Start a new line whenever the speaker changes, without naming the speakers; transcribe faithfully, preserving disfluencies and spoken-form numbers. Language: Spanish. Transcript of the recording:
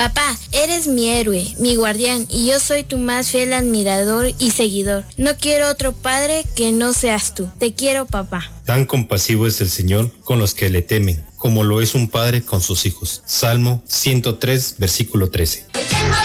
Papá, eres mi héroe, mi guardián, y yo soy tu más fiel admirador y seguidor. No quiero otro padre que no seas tú. Te quiero, papá.
Tan compasivo es el Señor con los que le temen, como lo es un padre con sus hijos. Salmo ciento tres, versículo trece.